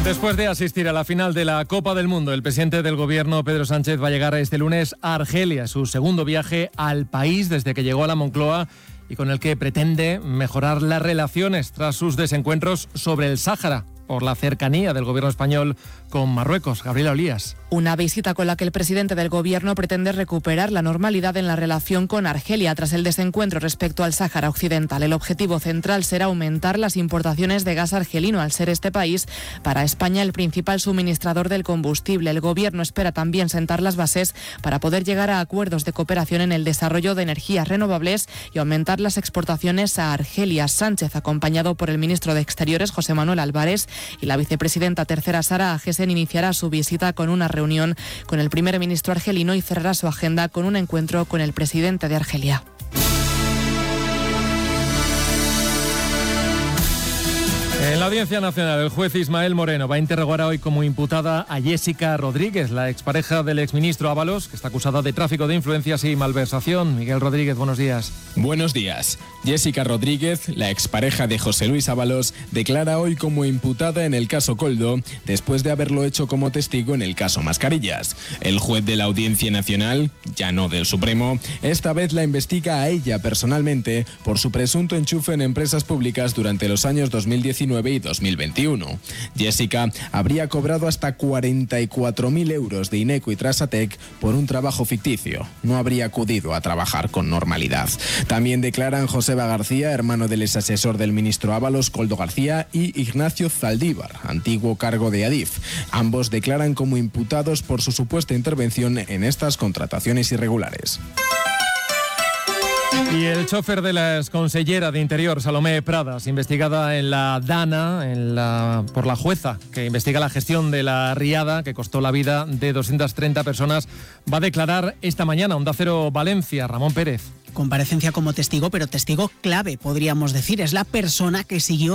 Después de asistir a la final de la Copa del Mundo, el presidente del gobierno, Pedro Sánchez, va a llegar este lunes a Argelia, su segundo viaje al país desde que llegó a la Moncloa y con el que pretende mejorar las relaciones tras sus desencuentros sobre el Sáhara, por la cercanía del gobierno español con Marruecos. Gabriela Olías. Una visita con la que el presidente del gobierno pretende recuperar la normalidad en la relación con Argelia tras el desencuentro respecto al Sáhara Occidental. El objetivo central será aumentar las importaciones de gas argelino, al ser este país para España el principal suministrador del combustible. El gobierno espera también sentar las bases para poder llegar a acuerdos de cooperación en el desarrollo de energías renovables y aumentar las exportaciones a Argelia. Sánchez, acompañado por el ministro de Exteriores, José Manuel Álvarez, y la vicepresidenta tercera, Sara Agesen, iniciará su visita con una reunión con el primer ministro argelino y cerrará su agenda con un encuentro con el presidente de Argelia. En la Audiencia Nacional, el juez Ismael Moreno va a interrogar hoy como imputada a Jessica Rodríguez, la expareja del exministro Ábalos, que está acusada de tráfico de influencias y malversación. Miguel Rodríguez, buenos días. Buenos días. Jessica Rodríguez, la expareja de José Luis Ábalos, declara hoy como imputada en el caso Koldo, después de haberlo hecho como testigo en el caso Mascarillas. El juez de la Audiencia Nacional, ya no del Supremo, esta vez la investiga a ella personalmente por su presunto enchufe en empresas públicas durante los años 2019 y 2021. Jessica habría cobrado hasta 44.000 euros de Ineco y Trasatec por un trabajo ficticio. No habría acudido a trabajar con normalidad. También declaran Joseba García, hermano del exasesor del ministro Ábalos, Koldo García, y Ignacio Zaldívar, antiguo cargo de Adif. Ambos declaran como imputados por su supuesta intervención en estas contrataciones irregulares. Y el chofer de la exconsellera de Interior, Salomé Pradas, investigada en la DANA por la jueza que investiga la gestión de la riada que costó la vida de 230 personas, va a declarar esta mañana. Onda Cero Valencia, Ramón Pérez. Comparecencia como testigo, pero testigo clave, podríamos decir. Es la persona que siguió